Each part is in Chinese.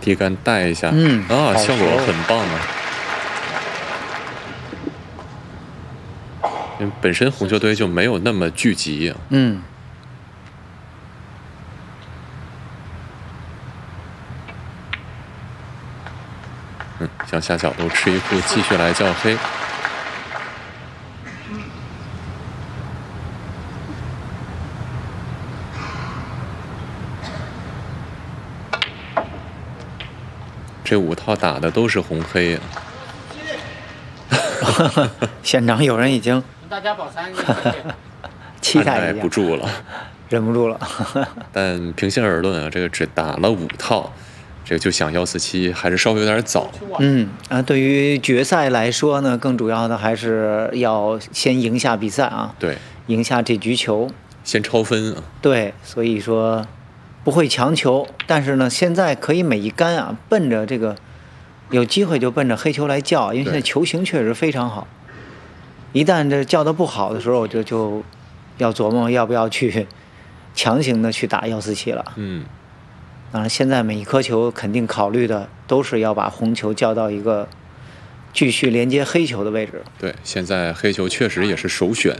低杆带一下，效果很棒啊！因为本身红球堆就没有那么聚集啊。向下角度吃一库，继续来叫黑。这5套打的都是红黑啊！ 现场有人已经大家保3个， 期待按耐不住了， 忍不住了。 但平心而论啊，这个只打了5套，这个就想147还是稍微有点早。 对于决赛来说呢，更主要的还是要先赢下比赛啊。 对， 赢下这局球， 先超分啊。 对，所以说不会强求，但是呢，现在可以每一杆啊，奔着这个有机会就奔着黑球来叫，因为现在球形确实非常好。一旦这叫得不好的时候，就要琢磨要不要去强行的去打147了。当然，现在每一颗球肯定考虑的都是要把红球叫到一个继续连接黑球的位置。 对，现在黑球确实也是首选。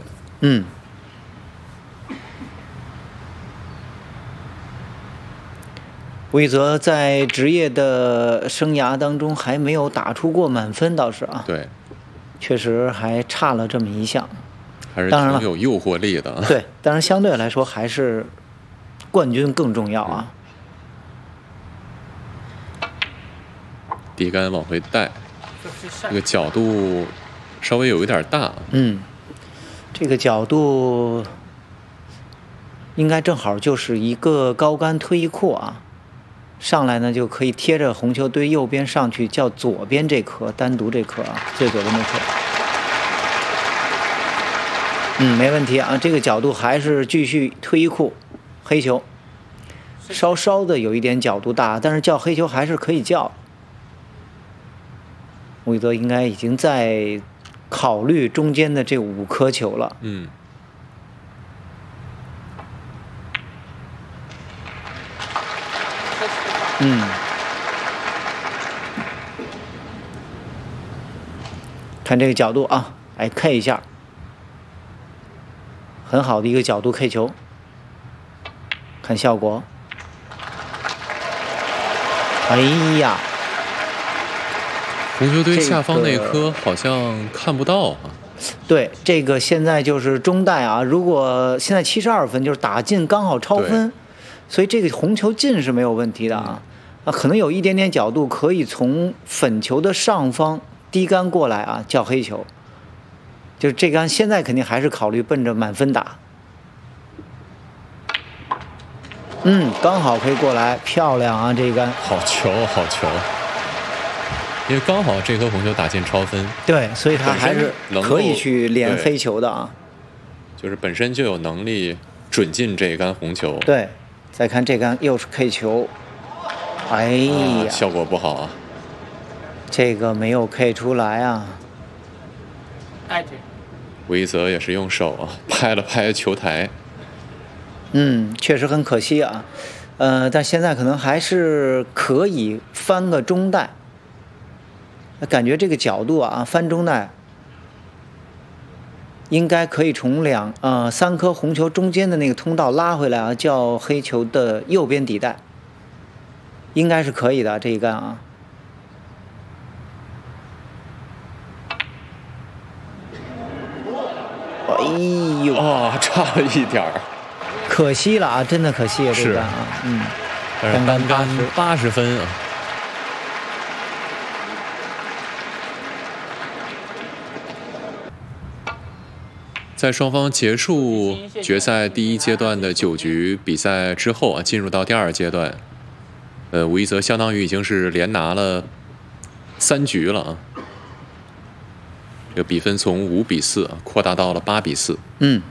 吴宇泽在职业的生涯当中还没有打出过满分，倒是啊。 对， 确实还差了这么一项。 还是挺有诱惑力的。 对，当然相对来说还是冠军更重要啊。 低杆往回带，这个角度稍微有一点大。 这个角度应该正好就是一个高杆推一库啊。上来呢就可以贴着红球堆右边上去，叫左边这颗，单独这颗啊，最左边这颗。没问题啊，这个角度还是继续推一库，黑球，稍稍的有一点角度大，但是叫黑球还是可以叫。吴宇泽应该已经在考虑中间的这5颗球了。看这个角度啊，来 K 一下，很好的一个角度 K 球，看效果。哎呀， 红球堆下方那颗好像看不到啊。 对，这个现在就是中带啊，如果现在72分，就是打进刚好超分，所以这个红球进是没有问题的啊。可能有一点点角度，可以从粉球的上方低杆过来啊，叫黑球。就是这杆现在肯定还是考虑奔着满分打。刚好可以过来，漂亮啊！这一杆好球，好球！因为刚好这颗红球打进超分， 对，所以他还是可以去连黑球的啊。 就是本身就有能力准进这一杆红球。 对，再看这杆又是 K 球。哎呀， 效果不好啊！ 这个没有 K 出来啊。 吴宇泽也是用手啊拍了拍球台。 确实很可惜啊。但现在可能还是可以翻个中带。感觉这个角度啊，翻中带应该可以从3颗红球中间的那个通道拉回来啊，叫黑球的右边底带。应该是可以的这一杆啊。哎呦， 差了一点儿， 可惜了啊，真的可惜了这一杆啊。 但是单杆80分啊。在双方结束决赛第1阶段的9局比赛之后啊，进入到第2阶段。吴宇泽相当于已经是连拿了3局了啊，这个比分从5比4扩大到了8比4。